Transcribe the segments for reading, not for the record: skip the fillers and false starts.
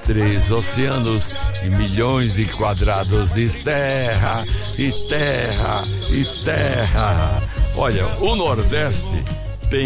3 oceanos e milhões de quadrados de terra e terra e terra. Olha, o Nordeste tem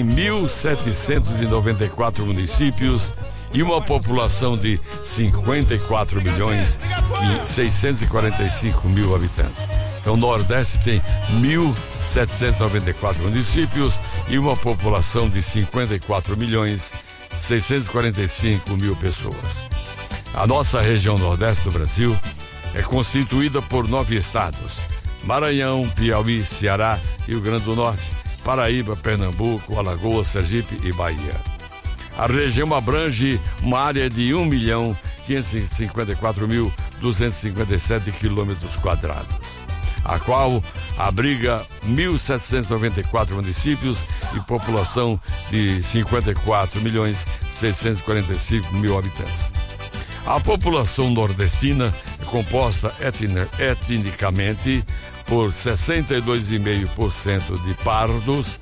1.794 municípios e uma população de 54 milhões e 645 mil habitantes. Então, o Nordeste tem 1.794 municípios e uma população de 54 milhões e 645 mil pessoas. A nossa região Nordeste do Brasil é constituída por 9 estados: Maranhão, Piauí, Ceará, Rio Grande do Norte, Paraíba, Pernambuco, Alagoas, Sergipe e Bahia. A região abrange uma área de 1.554.257 quilômetros quadrados, a qual abriga 1.794 municípios e população de 54.645.000 habitantes. A população nordestina é composta etnicamente por 62,5% de pardos,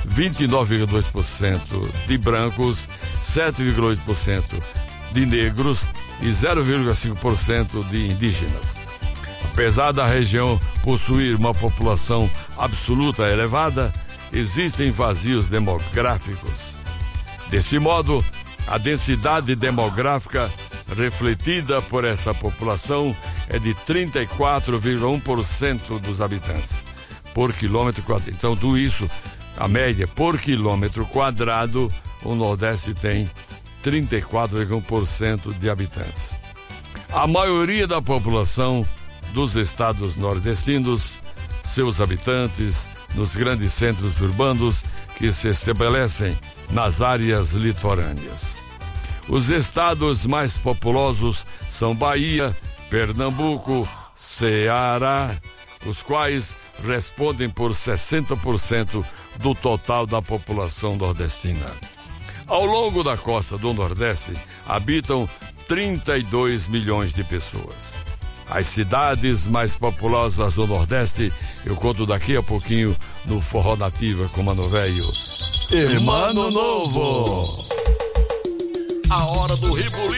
29,2% de brancos, 7,8% de negros e 0,5% de indígenas. Apesar da região possuir uma população absoluta elevada, existem vazios demográficos. Desse modo, a densidade demográfica refletida por essa população é de 34,1% dos habitantes por quilômetro quadrado. Então, tudo isso, a média por quilômetro quadrado, o Nordeste tem 34,1% de habitantes. A maioria da população dos estados nordestinos, seus habitantes, nos grandes centros urbanos que se estabelecem nas áreas litorâneas. Os estados mais populosos são Bahia, Pernambuco, Ceará, os quais respondem por 60% do total da população nordestina. Ao longo da costa do Nordeste habitam 32 milhões de pessoas. As cidades mais populosas do Nordeste eu conto daqui a pouquinho no Forró Nativa com Mano Velho e Mano Novo. A hora do Ribulim.